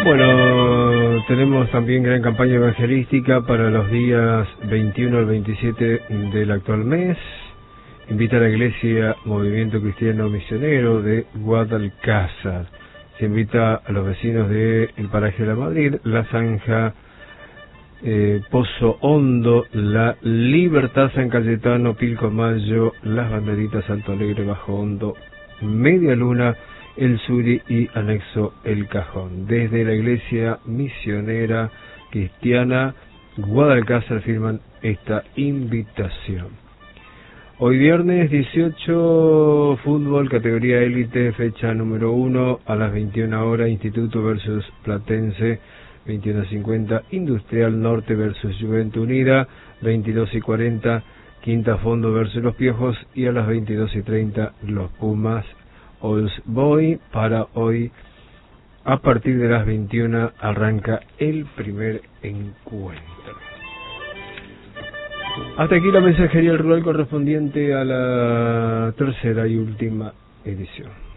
Bueno, tenemos también gran campaña evangelística para los días 21 al 27 del actual mes. Invita a la Iglesia Movimiento Cristiano Misionero de Guadalcázar. Se invita a los vecinos del paraje de la Madrid, La Zanja, Pozo Hondo, La Libertad, San Cayetano, Pilcomayo, Las Banderitas, Alto Alegre, Bajo Hondo, Media Luna, El Suri y anexo El Cajón. Desde la Iglesia Misionera Cristiana Guadalcázar firman esta invitación. Hoy viernes 18, fútbol, categoría élite, fecha número 1, a las 21 horas, Instituto versus Platense, 21:50, Industrial Norte versus Juventud Unida, 22:40, Quinta Fondo versus Los Piojos, y a las 22:30, los Pumas Old Boys. Para hoy, a partir de las 21, arranca el primer encuentro. Hasta aquí la mensajería rural correspondiente a la tercera y última edición.